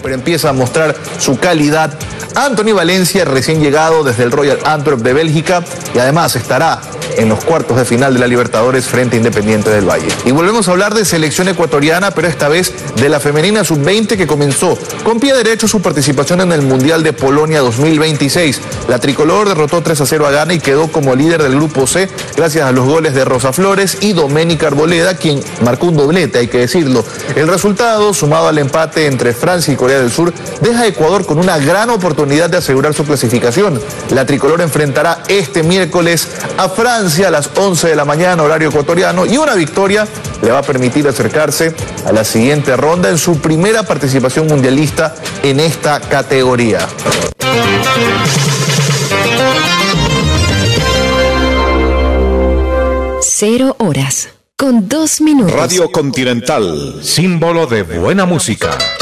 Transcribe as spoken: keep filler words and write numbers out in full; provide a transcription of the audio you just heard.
pero empieza a mostrar su calidad. Anthony Valencia, recién llegado desde el Royal Antwerp de Bélgica, y además estará en los cuartos de final de la Libertadores frente a Independiente del Valle. Y volvemos a hablar de selección ecuatoriana, pero esta vez de la femenina sub veinte, que comenzó con pie derecho su participación en el Mundial de Polonia dos mil veintiséis. La tricolor derrotó tres a cero a Ghana y quedó como líder del grupo C gracias a los goles de Rosa Flores y Doménica Arboleda, quien marcó un doblete, hay que decirlo. El resultado, sumado al empate entre Francia y Corea del Sur, deja a Ecuador con una gran oportunidad de asegurar su clasificación. La tricolor enfrentará este miércoles a Francia a las once de la mañana, horario ecuatoriano, y una victoria le va a permitir acercarse a la siguiente ronda en su primera participación mundialista en esta categoría. Cero horas, con dos minutos. Radio Continental, símbolo de buena música.